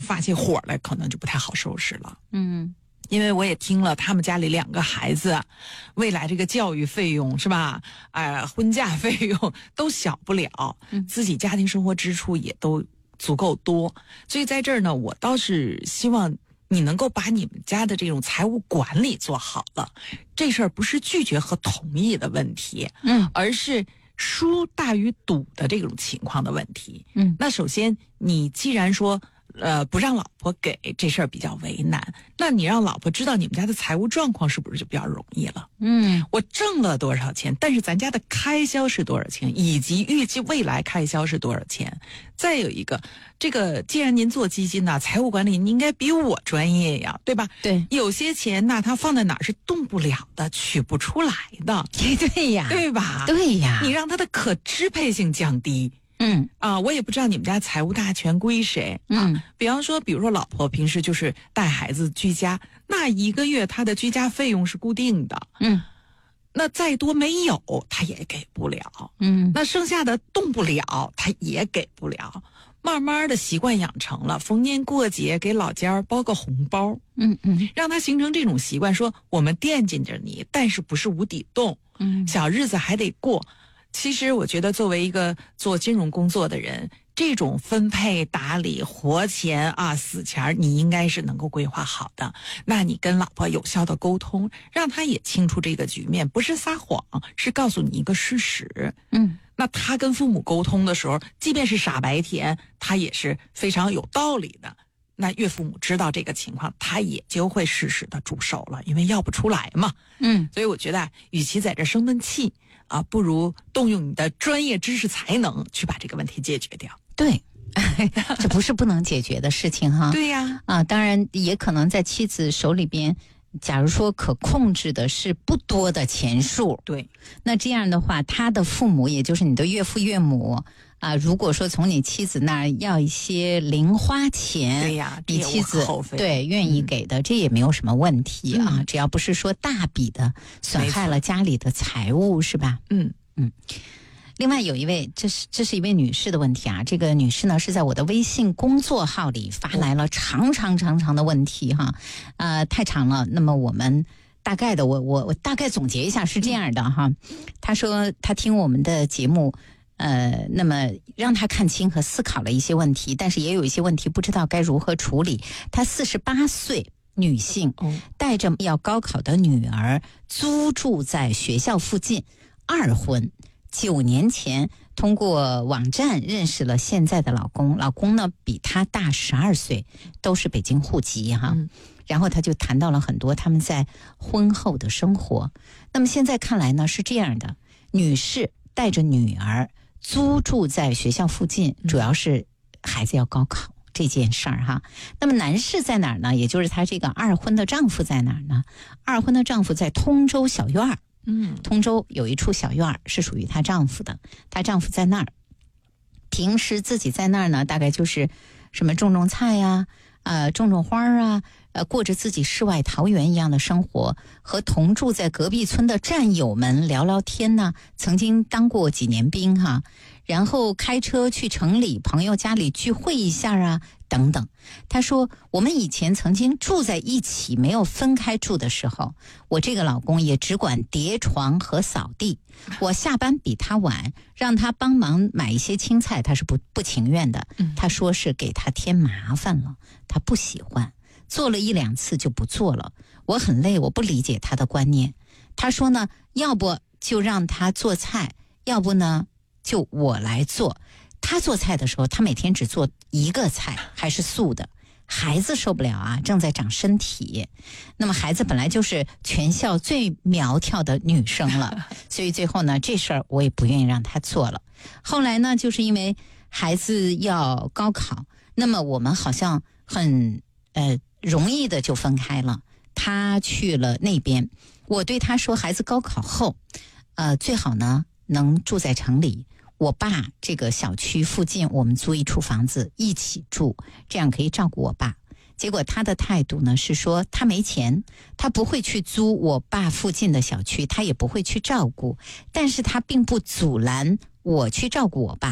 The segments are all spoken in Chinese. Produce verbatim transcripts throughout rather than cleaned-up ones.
发起火来，可能就不太好收拾了。 嗯， 因为我也听了他们家里两个孩子未来这个教育费用是吧，呃，婚嫁费用都小不了，自己家庭生活支出也都足够多，所以在这儿呢，我倒是希望你能够把你们家的这种财务管理做好了。这事儿不是拒绝和同意的问题， 嗯， 而是输大于赌的这种情况的问题。 嗯， 那首先你既然说呃，不让老婆给这事儿比较为难，那你让老婆知道你们家的财务状况是不是就比较容易了？ 嗯， 我挣了多少钱，但是咱家的开销是多少钱，以及预计未来开销是多少钱。再有一个，这个既然您做基金呢，财务管理您应该比我专业呀，对吧？ 对， 有些钱那它放在哪儿是动不了的，取不出来的， 对呀， 对吧？ 对呀， 你让它的可支配性降低。 嗯啊，我也不知道你们家财务大权归谁。 嗯、 啊，比方说，比如说老婆平时就是带孩子居家，那一个月她的居家费用是固定的。 嗯， 那再多没有，她也给不了。 嗯， 那剩下的动不了，她也给不了。慢慢的习惯养成了，逢年过节给老家包个红包。 嗯嗯， 让他形成这种习惯，说我们惦记着你，但是不是无底洞。 嗯， 小日子还得过。其实我觉得作为一个做金融工作的人，这种分配打理活钱啊死钱你应该是能够规划好的。那你跟老婆有效的沟通，让她也清楚这个局面，不是撒谎，是告诉你一个事实。 嗯， 那他跟父母沟通的时候，即便是傻白甜，他也是非常有道理的。那岳父母知道这个情况，他也就会适时的住手了，因为要不出来嘛。 嗯， 所以我觉得与其在这生闷气啊，不如动用你的专业知识才能去把这个问题解决掉。 对，这不是不能解决的事情哈。 对呀， 啊，当然也可能在妻子手里边，假如说可控制的是不多的钱数， 对， 那这样的话，他的父母也就是你的岳父岳母啊，如果说从你妻子那儿要一些零花钱， 对呀， 你妻子对嗯、 愿意给的，这也没有什么问题啊， 嗯、 只要不是说大笔的损害了家里的财物，是吧？ 嗯嗯。另外有一位，这是这是一位女士的问题啊。这个女士呢是在我的微信工作号里发来了长长长长的问题哈，呃，太长了。那么我们大概的，我我我大概总结一下是这样的哈。她说她听我们的节目，呃，那么让她看清和思考了一些问题，但是也有一些问题不知道该如何处理。她四十八岁。女性带着要高考的女儿租住在学校附近，二婚。九年前通过网站认识了现在的老公，老公呢比她大十二岁，都是北京户籍哈。嗯、然后他就谈到了很多他们在婚后的生活。那么现在看来呢是这样的，女士带着女儿租住在学校附近，主要是孩子要高考这件事儿哈。那么男士在哪儿呢？也就是她这个二婚的丈夫在哪儿呢？二婚的丈夫在通州小院儿。嗯，通州有一处小院是属于她丈夫的，她丈夫在那儿，平时自己在那儿呢，大概就是什么种种菜呀、啊，呃，种种花啊，呃，过着自己世外桃源一样的生活，和同住在隔壁村的战友们聊聊天呢，曾经当过几年兵哈，然后开车去城里朋友家里聚会一下啊。等等，他说我们以前曾经住在一起，没有分开住的时候，我这个老公也只管叠床和扫地。我下班比他晚，让他帮忙买一些青菜，他是不不情愿的。他说是给他添麻烦了，他不喜欢，做了一两次就不做了。我很累，我不理解他的观念。他说呢，要不就让他做菜，要不呢就我来做。他做菜的时候，他每天只做一个菜，还是素的。孩子受不了啊，正在长身体。那么孩子本来就是全校最苗条的女生了，所以最后呢，这事儿我也不愿意让他做了。后来呢，就是因为孩子要高考，那么我们好像很呃容易的就分开了。他去了那边，我对他说，孩子高考后，呃，最好呢能住在城里。我爸这个小区附近，我们租一处房子一起住，这样可以照顾我爸。结果他的态度呢是说，他没钱，他不会去租我爸附近的小区，他也不会去照顾，但是他并不阻拦我去照顾我爸。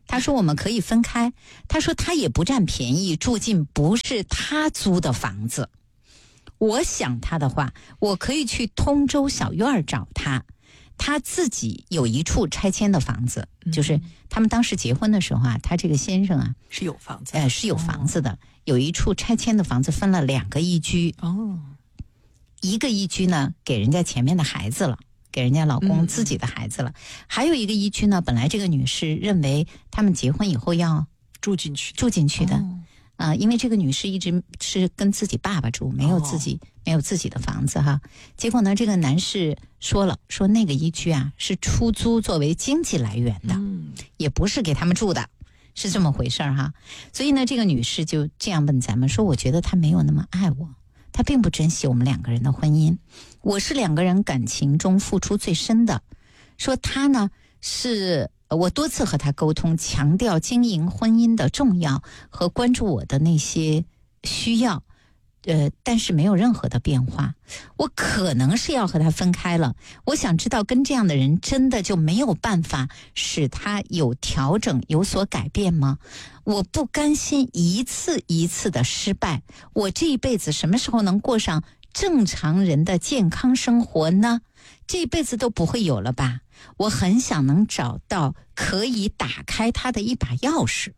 他说我们可以分开，他说他也不占便宜，住进不是他租的房子。我想他的话，我可以去通州小院找他，他自己有一处拆迁的房子，嗯、就是他们当时结婚的时候啊，他这个先生啊是有房子， 呃是有房子的，哦、有一处拆迁的房子分了两个一居，哦，一个一居呢给人家前面的孩子了，给人家老公自己的孩子了，嗯、还有一个一居呢，本来这个女士认为他们结婚以后要住进去， 住进去的。哦啊，因为这个女士一直是跟自己爸爸住，没有自己、哦、没有自己的房子哈。结果呢，这个男士说了，说那个一居啊是出租作为经济来源的，嗯、也不是给他们住的，是这么回事儿哈。所以呢，这个女士就这样问咱们说：“我觉得他没有那么爱我，他并不珍惜我们两个人的婚姻。我是两个人感情中付出最深的。说他呢是。”我多次和他沟通，强调经营婚姻的重要和关注我的那些需要，呃，但是没有任何的变化。我可能是要和他分开了。我想知道，跟这样的人真的就没有办法使他有调整、有所改变吗？我不甘心一次一次的失败。我这一辈子什么时候能过上正常人的健康生活呢？这辈子都不会有了吧？我很想能找到可以打开它的一把钥匙。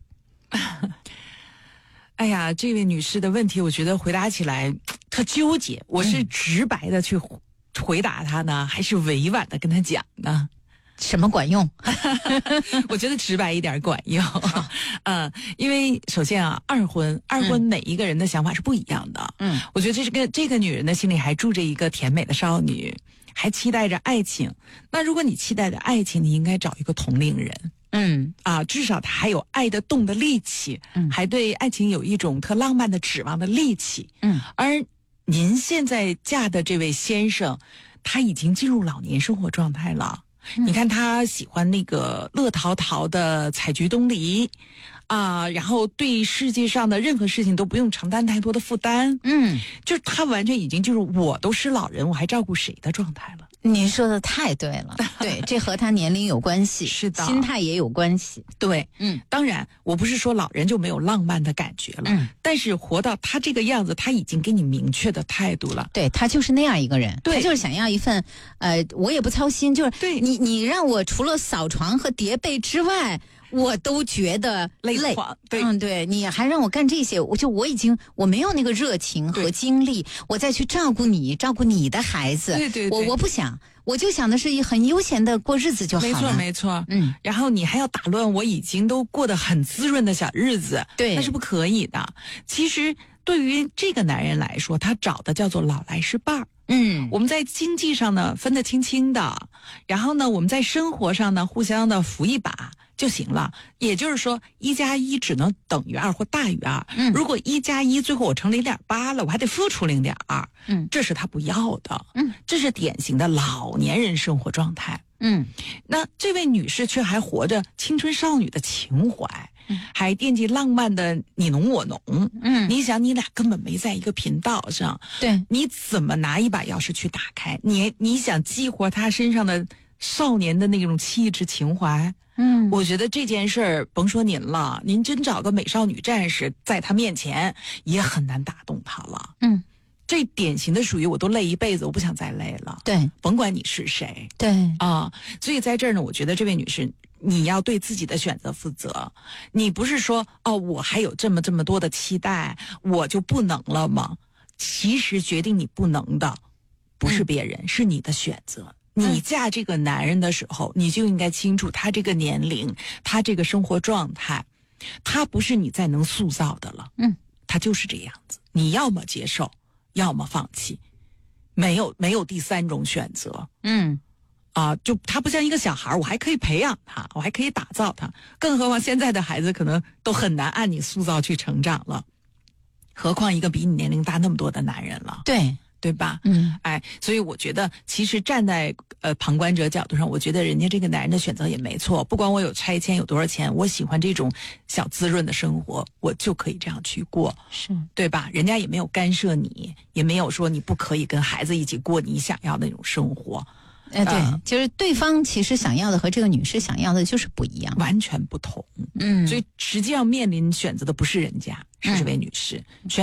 哎呀，这位女士的问题，我觉得回答起来特纠结。我是直白的去回答她呢，嗯、还是委婉的跟她讲呢？ 什么管用？ 我觉得直白一点管用。嗯，因为首先啊，二婚，二婚每一个人的想法是不一样的。嗯，我觉得这个这个女人的心里还住着一个甜美的少女。还期待着爱情，那如果你期待着爱情，你应该找一个同龄人，嗯啊，至少他还有爱得动的力气，嗯，还对爱情有一种特浪漫的指望的力气，嗯。而您现在嫁的这位先生，他已经进入老年生活状态了。嗯、你看他喜欢那个乐陶陶的采菊东篱。啊，然后对世界上的任何事情都不用承担太多的负担，嗯，就是他完全已经就是我都是老人，我还照顾谁的状态了。 你说的太对了，对，这和他年龄有关系， 是的， 心态也有关系， 对，嗯，当然，我不是说老人就没有浪漫的感觉了，嗯，但是活到他这个样子，他已经给你明确的态度了， 对他就是那样一个人，他就是想要一份，呃，我也不操心，就是对你，你让我除了扫床和叠被之外。我都觉得累， 累对， 嗯，对，你还让我干这些，我就我已经我没有那个热情和精力，我再去照顾你，照顾你的孩子， 对对对， 我我不想，我就想的是很悠闲的过日子就好了， 没错没错，嗯，然后你还要打乱我已经都过得很滋润的小日子， 对， 那是不可以的。其实对于这个男人来说，他找的叫做老来是伴儿。嗯，我们在经济上呢分得清清的，然后呢我们在生活上呢互相的扶一把就行了。也就是说，一加一只能等于二或大于二。嗯，如果一加一最后我成零点八了，我还得付出零点二。嗯，这是他不要的。嗯，这是典型的老年人生活状态。嗯，那这位女士却还活着青春少女的情怀。嗯、还惦记浪漫的你侬我侬，嗯，你想你俩根本没在一个频道上， 对， 你怎么拿一把钥匙去打开？你你想激活他身上的少年的那种气质情怀？嗯，我觉得这件事儿甭说您了，您真找个美少女战士在他面前也很难打动他了。嗯，这典型的属于我都累一辈子，我不想再累了。 对， 甭管你是谁。 对啊，所以在这儿呢，我觉得这位女士。你要对自己的选择负责，你不是说哦，我还有这么这么多的期待，我就不能了吗？其实决定你不能的不是别人，嗯、是你的选择。你嫁这个男人的时候，你就应该清楚他这个年龄，他这个生活状态，他不是你再能塑造的了。嗯，他就是这样子。你要么接受，要么放弃，没有没有第三种选择。嗯。啊，就他不像一个小孩，我还可以培养他，我还可以打造他，更何况现在的孩子可能都很难按你塑造去成长了，何况一个比你年龄大那么多的男人了， 对对吧？嗯，哎，所以我觉得其实站在呃旁观者角度上，我觉得人家这个男人的选择也没错，不管我有拆迁有多少钱，我喜欢这种小滋润的生活，我就可以这样去过， 是对吧？人家也没有干涉你，也没有说你不可以跟孩子一起过你想要的那种生活。 哎，对，呃、就是对方其实想要的和这个女士想要的就是不一样， 完全不同。 嗯， 所以实际上面临选择的不是人家，是这位女士。嗯